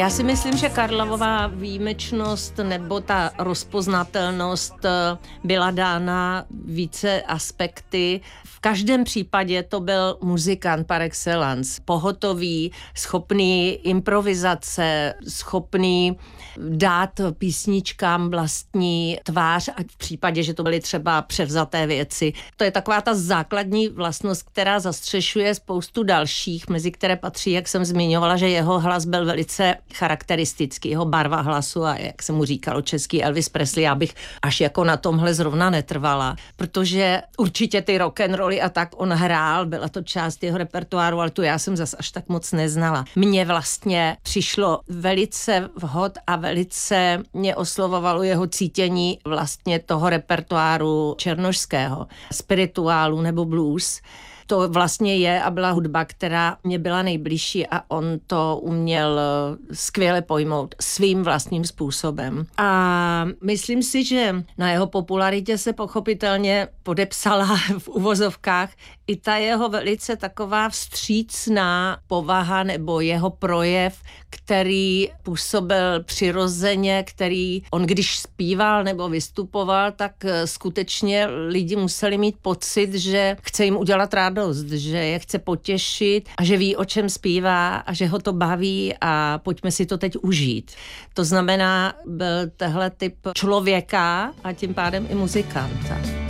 Já si myslím, že Karlavová výjimečnost nebo ta rozpoznatelnost byla dána více aspekty. V každém případě to byl muzikant par excellence, pohotový, schopný improvizace, schopný dát písničkám vlastní tvář, a v případě, že to byly třeba převzaté věci. To je taková ta základní vlastnost, která zastřešuje spoustu dalších, mezi které patří, jak jsem zmiňovala, že jeho hlas byl velice charakteristický, jeho barva hlasu a jak se mu říkalo český Elvis Presley, já bych až jako na tomhle zrovna netrvala, protože určitě ty rock'n'rolly a tak on hrál, byla to část jeho repertoáru, ale tu já jsem zas až tak moc neznala. Mně vlastně přišlo velice vhod a velice mě oslovovalo jeho cítění vlastně toho repertoáru černošského, spirituálu nebo blues. To vlastně je a byla hudba, která mě byla nejbližší a on to uměl skvěle pojmout svým vlastním způsobem. A myslím si, že na jeho popularitě se pochopitelně podepsala v uvozovkách i ta jeho velice taková vstřícná povaha nebo jeho projev, který působil přirozeně, který on když zpíval nebo vystupoval, tak skutečně lidi museli mít pocit, že chce jim udělat radost, že je chce potěšit a že ví, o čem zpívá a že ho to baví a pojďme si to teď užít. To znamená, byl tehle typ člověka a tím pádem i muzikanta.